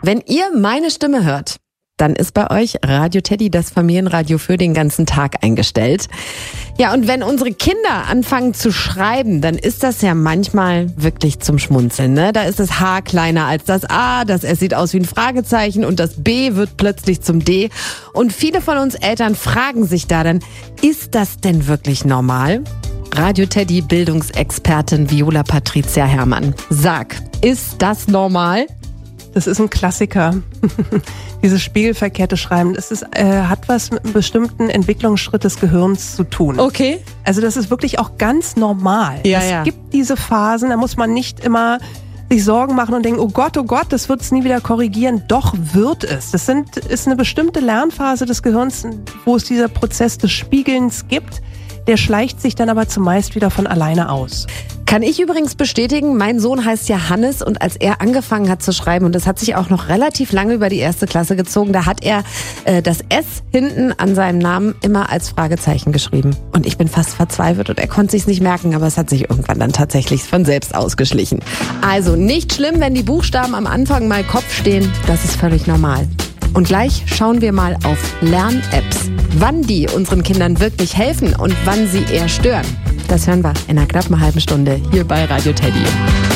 Wenn ihr meine Stimme hört, dann ist bei euch Radio Teddy, das Familienradio, für den ganzen Tag eingestellt. Ja, und wenn unsere Kinder anfangen zu schreiben, dann ist das ja manchmal wirklich zum Schmunzeln, ne? Da ist das H kleiner als das A, das S sieht aus wie ein Fragezeichen und das B wird plötzlich zum D. Und viele von uns Eltern fragen sich da dann, ist das denn wirklich normal? Radio Teddy Bildungsexpertin Viola Patricia Herrmann. Sag, ist das normal? Das ist ein Klassiker. Dieses spiegelverkehrte Schreiben, das hat was mit einem bestimmten Entwicklungsschritt des Gehirns zu tun. Okay. Also das ist wirklich auch ganz normal. Es gibt diese Phasen, da muss man nicht immer sich Sorgen machen und denken, oh Gott, das wird es nie wieder korrigieren. Doch wird es. Das ist eine bestimmte Lernphase des Gehirns, wo es dieser Prozess des Spiegelns gibt. Der schleicht sich dann aber zumeist wieder von alleine aus. Kann ich übrigens bestätigen, mein Sohn heißt ja Hannes und als er angefangen hat zu schreiben, und das hat sich auch noch relativ lange über die 1. Klasse gezogen, da hat er das S hinten an seinem Namen immer als Fragezeichen geschrieben. Und ich bin fast verzweifelt und er konnte sich's nicht merken, aber es hat sich irgendwann dann tatsächlich von selbst ausgeschlichen. Also nicht schlimm, wenn die Buchstaben am Anfang mal Kopf stehen, das ist völlig normal. Und gleich schauen wir mal auf Lern-Apps. Wann die unseren Kindern wirklich helfen und wann sie eher stören. Das hören wir in einer knappen halben Stunde hier bei Radio Teddy.